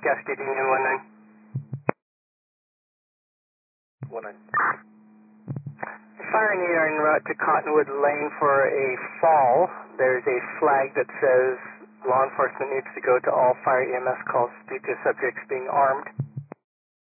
Gas station 19. 19. Fire near en route to Cottonwood Lane for a fall. There's a flag that says law enforcement needs to go to all fire EMS calls due to subjects being armed.